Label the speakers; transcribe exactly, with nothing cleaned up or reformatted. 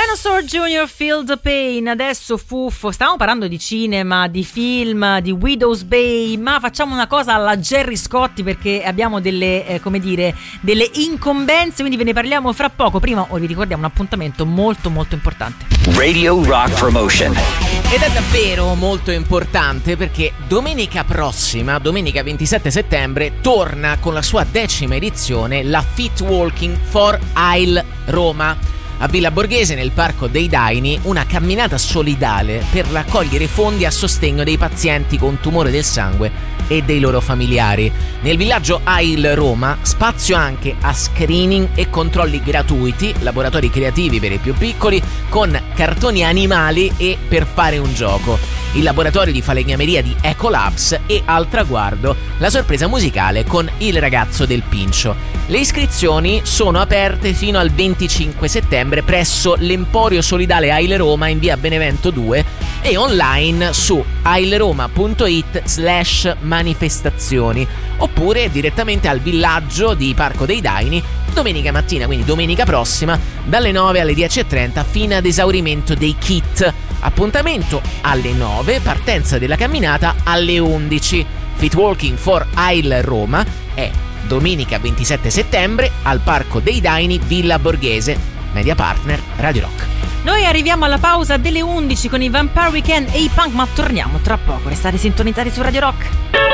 Speaker 1: Dinosaur Junior Feel the Pain. Adesso Fuffo, stavamo parlando di cinema, di film, di Widow's Bay, ma facciamo una cosa alla Gerry Scotti perché abbiamo delle, eh, come dire, delle incombenze, quindi ve ne parliamo fra poco. Prima oh, vi ricordiamo un appuntamento molto molto importante.
Speaker 2: Radio Rock Promotion.
Speaker 3: Ed è davvero molto importante perché domenica prossima, domenica ventisette settembre, torna con la sua decima edizione la Fit Walking for Isle Roma. A Villa Borghese, nel Parco dei Daini, una camminata solidale per raccogliere fondi a sostegno dei pazienti con tumore del sangue e dei loro familiari. Nel villaggio Isle Roma, spazio anche a screening e controlli gratuiti, laboratori creativi per i più piccoli, con cartoni animali e per fare un gioco, il laboratorio di falegnameria di Ecolabs e al traguardo la sorpresa musicale con il ragazzo del Pincio. Le iscrizioni sono aperte fino al venticinque settembre presso l'Emporio Solidale Isle Roma in via Benevento due e online su aileroma.it slash manifestazioni oppure direttamente al villaggio di Parco dei Daini domenica mattina, quindi domenica prossima, dalle nove alle dieci e trenta fino ad esaurimento dei kit. Appuntamento alle nove, partenza della camminata alle undici. Fit Walking for Isle Roma è domenica ventisette settembre al Parco dei Daini, Villa Borghese. Media partner Radio Rock.
Speaker 1: Noi arriviamo alla pausa delle undici con i Vampire Weekend e i Punk, ma torniamo tra poco. Restate sintonizzati su Radio Rock.